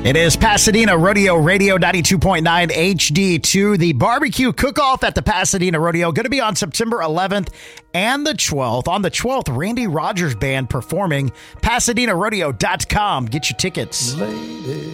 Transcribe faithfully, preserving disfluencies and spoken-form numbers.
It is Pasadena Rodeo Radio ninety-two point nine H D two. The barbecue cook-off at the Pasadena Rodeo going to be on September eleventh and the twelfth. On the twelfth, Randy Rogers Band performing. Pasadena Rodeo dot com. Get your tickets. Lady.